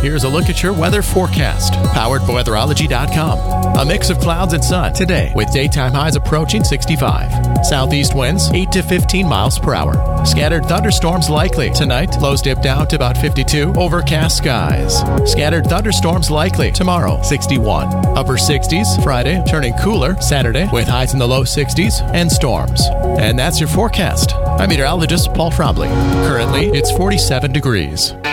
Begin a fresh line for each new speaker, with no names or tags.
here's a look at your weather forecast, powered by weatherology.com. A mix of clouds and sun today with daytime highs approaching 65. Southeast winds 8 to 15 miles per hour. Scattered thunderstorms likely. Tonight, lows dip down to about 52. Overcast skies. Scattered thunderstorms likely. Tomorrow, 61. Upper 60s. Friday, turning cooler. Saturday, with highs in the low 60s and storms. And that's your forecast. I'm meteorologist Paul Trombley. Currently, it's 47 degrees.